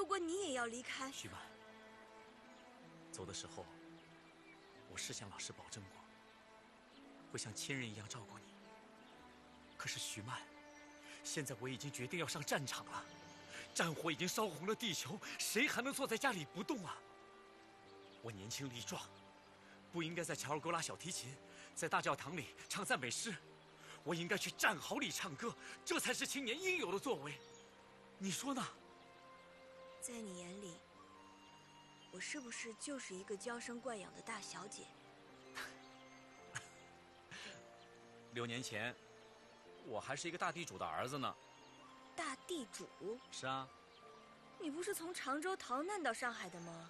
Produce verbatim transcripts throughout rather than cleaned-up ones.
如果你也要离开， 徐曼，走的时候，我是向老师保证过，会像亲人一样照顾你。可是徐曼，现在我已经决定要上战场了，战火已经烧红了地球，谁还能坐在家里不动啊？我年轻力壮，不应该在乔尔沟拉小提琴，在大教堂里唱赞美诗，我应该去战壕里唱歌，这才是青年应有的作为。你说呢？ 在你眼里，我是不是就是一个娇生惯养的大小姐？ 六年前，我还是一个大地主的儿子呢。 大地主？ 是啊。 你不是从常州逃难到上海的吗？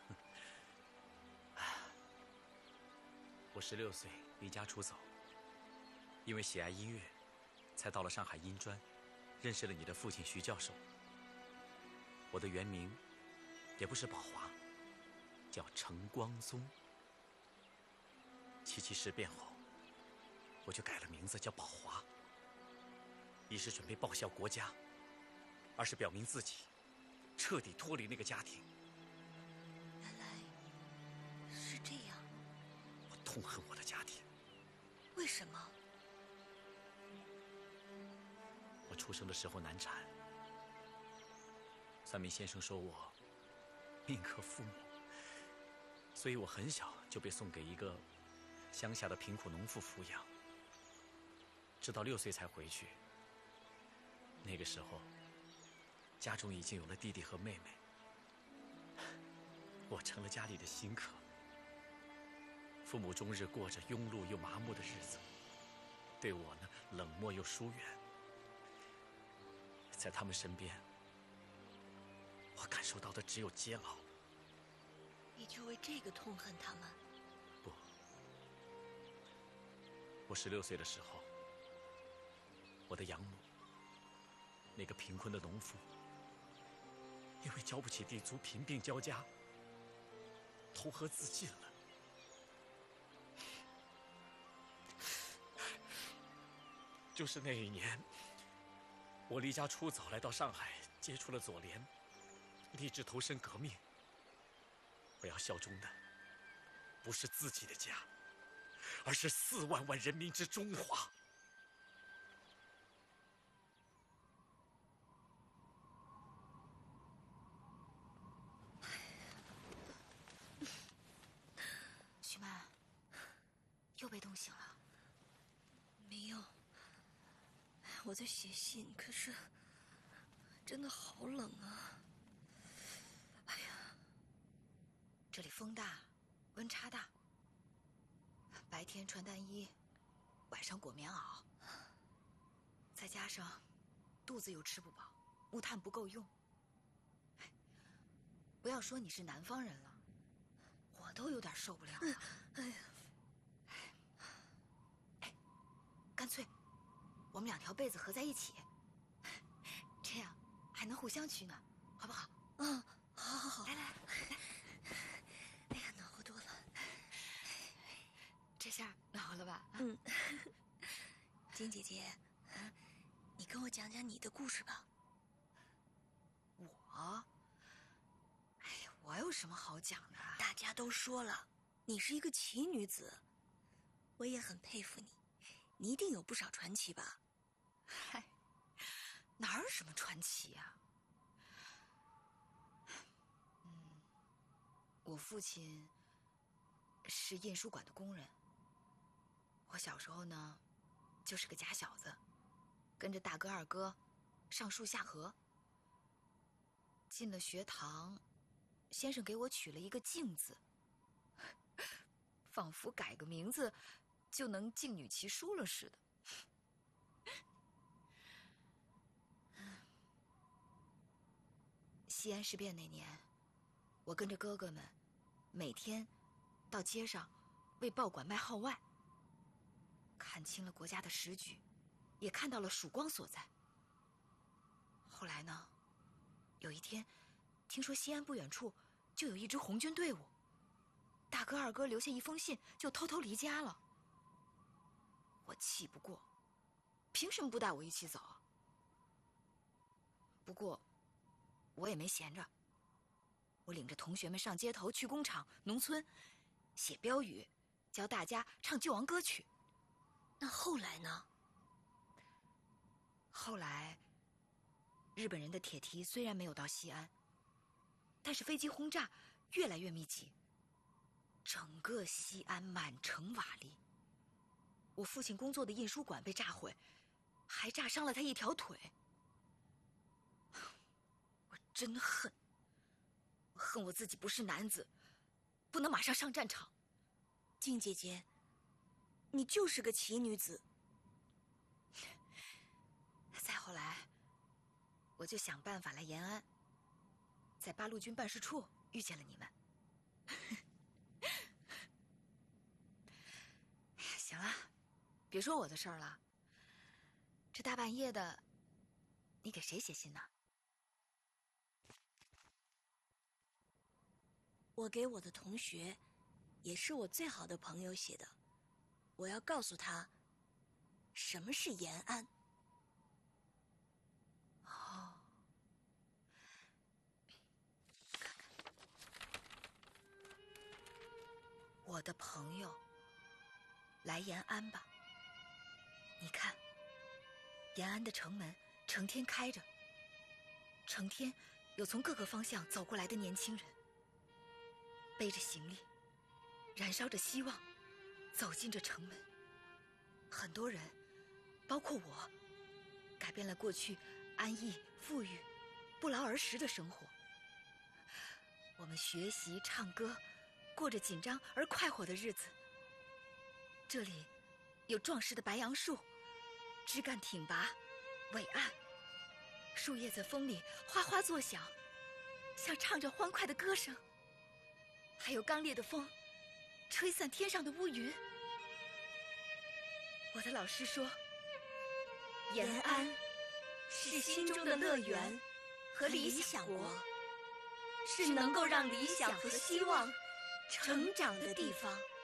我十六岁离家出走，因为喜爱音乐，才到了上海音专，认识了你的父亲徐教授。我的原名也不是宝华，叫程光宗。七七事变后，我就改了名字叫宝华，一是准备报效国家，二是表明自己彻底脱离那个家庭。 原来是这样。 我痛恨我的家庭。 为什么？ 我出生的时候难产，算命先生说我命克父母，所以我很小就被送给一个乡下的贫苦农妇抚养，直到六岁才回去。那个时候，家中已经有了弟弟和妹妹，我成了家里的新客。父母终日过着庸碌又麻木的日子，对我呢冷漠又疏远。在他们身边，我感受到的只有煎熬。 你就为这个痛恨他们？ 不，我十六岁的时候，我的养母，那个贫困的农妇，因为交不起地租，贫病交加，投河自尽了。就是那一年，我离家出走，来到上海，接触了左联，立志投身革命。我要效忠的不是自己的家，而是四万万人民之中华。 徐曼，又被冻醒了？ 没有，我在写信，可是真的好冷啊！哎呀， 这里风大，温差大，白天穿单衣，晚上裹棉袄，再加上肚子又吃不饱，木炭不够用。不要说你是南方人了，我都有点受不了了。 哎呀， 哎，干脆我们两条被子合在一起，这样还能互相取暖，好不好？ 嗯，好好好， 来来来， 哎呀，暖和多了。 这下暖和了吧？ 嗯，金姐姐，你跟我讲讲你的故事吧。 我，哎呀，我有什么好讲的？ 大家都说了，你是一个奇女子，我也很佩服你，你一定有不少传奇吧？ 嗨，哪有什么传奇呀？嗯，我父亲是印书馆的工人。我小时候呢，就是个假小子，跟着大哥二哥上树下河。进了学堂，先生给我取了一个静字，仿佛改个名字就能静女其书了似的。西安事变那年，我跟着哥哥们每天到街上为报馆卖号外，看清了国家的时局，也看到了曙光所在。后来呢，有一天听说西安不远处就有一支红军队伍，大哥二哥留下一封信就偷偷离家了。我气不过，凭什么不带我一起走？不过我也没闲着， 我领着同学们上街头、去工厂、农村，写标语，教大家唱救亡歌曲。 那后来呢？ 后来，日本人的铁蹄虽然没有到西安，但是飞机轰炸越来越密集，整个西安满城瓦砾。我父亲工作的印书馆被炸毁，还炸伤了他一条腿。我真恨，我恨我自己不是男子，不能马上上战场。 静姐姐，你就是个奇女子。 再后来，我就想办法来延安，在八路军办事处遇见了你们。行了，别说我的事儿了。这大半夜的，你给谁写信呢？ 我给我的同学，也是我最好的朋友写的。我要告诉他，什么是延安。 哦，看看，我的朋友，来延安吧。你看，延安的城门成天开着，成天有从各个方向走过来的年轻人，背着行李，燃烧着希望，走进这城门。很多人，包括我，改变了过去安逸、富裕、不劳而食的生活。我们学习、唱歌，过着紧张而快活的日子。这里有壮实的白杨树，枝干挺拔，伟岸，树叶在风里哗哗作响，像唱着欢快的歌声。还有刚烈的风，吹散天上的乌云。我的老师说， 延安是心中的乐园和理想国，是能够让理想和希望成长的地方。